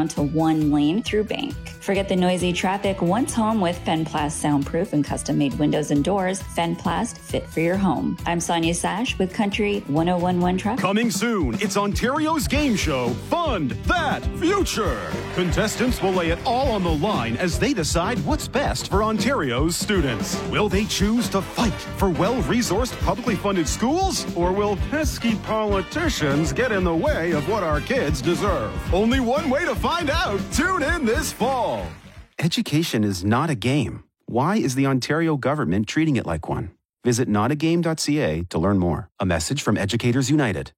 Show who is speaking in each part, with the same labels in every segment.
Speaker 1: down to one lane through Bank. Forget the noisy traffic. Once home with Fenplast soundproof and custom-made windows and doors, Fenplast fit for your home. I'm Sonia Sash with Country 101.1 Traffic.
Speaker 2: Coming soon, it's Ontario's game show, Fund That Future. Contestants will lay it all on the line as they decide what's best for Ontario's students. Will they choose to fight for well-resourced, publicly funded schools? Or will pesky politicians get in the way of what our kids deserve? Only one way to find out. Tune in this fall.
Speaker 3: Education is not a game. Why is the Ontario government treating it like one? Visit notagame.ca to learn more. A message from Educators United.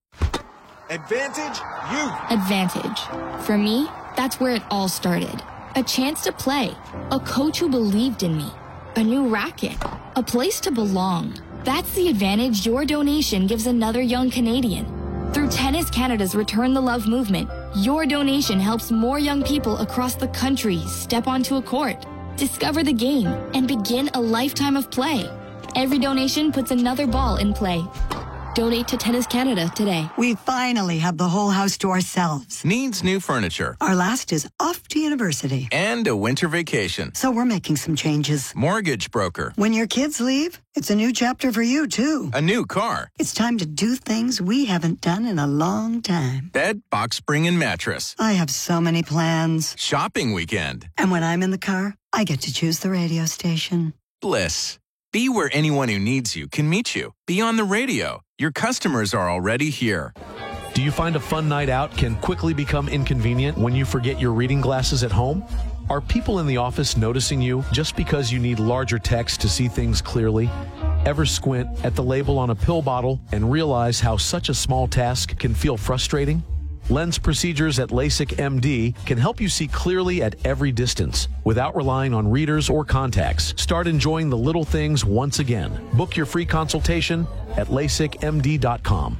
Speaker 4: Advantage Youth.
Speaker 5: Advantage. For me, that's where it all started. A chance to play. A coach who believed in me. A new racket. A place to belong. That's the advantage your donation gives another young Canadian. Through Tennis Canada's Return the Love movement, your donation helps more young people across the country step onto a court, discover the game, and begin a lifetime of play. Every donation puts another ball in play. Donate to Tennis Canada today.
Speaker 6: We finally have the whole house to ourselves.
Speaker 7: Needs new furniture.
Speaker 6: Our last is off to university.
Speaker 7: And a winter vacation.
Speaker 6: So we're making some changes.
Speaker 7: Mortgage broker.
Speaker 6: When your kids leave, it's a new chapter for you, too.
Speaker 7: A new car.
Speaker 6: It's time to do things we haven't done in a long time.
Speaker 7: Bed, box spring, and mattress.
Speaker 6: I have so many plans.
Speaker 7: Shopping weekend.
Speaker 6: And when I'm in the car, I get to choose the radio station.
Speaker 7: Bliss. Be where anyone who needs you can meet you. Be on the radio. Your customers are already here.
Speaker 8: Do you find a fun night out can quickly become inconvenient when you forget your reading glasses at home? Are people in the office noticing you just because you need larger text to see things clearly? Ever squint at the label on a pill bottle and realize how such a small task can feel frustrating? Lens procedures at LASIK MD can help you see clearly at every distance without relying on readers or contacts. Start enjoying the little things once again. Book your free consultation at LASIKMD.com.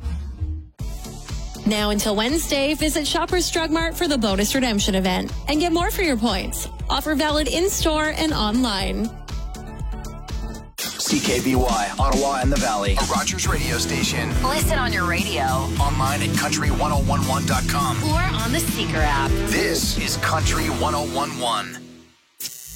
Speaker 9: Now until Wednesday, visit Shoppers Drug Mart for the bonus redemption event and get more for your points. Offer valid in-store and online.
Speaker 10: CKVY, Ottawa and the Valley, a Rogers radio station.
Speaker 11: Listen on your radio.
Speaker 10: Online at country1011.com.
Speaker 11: Or on the Seeker app.
Speaker 10: This is Country 1011.